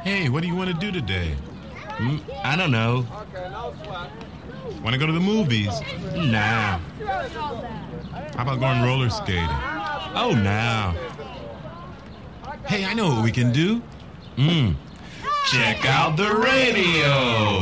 Hey, what do you want to do today? I don't know. Want to go to the movies? Nah. How about going roller skating? Oh, no. Hey, I know what we can do. Check out the radio.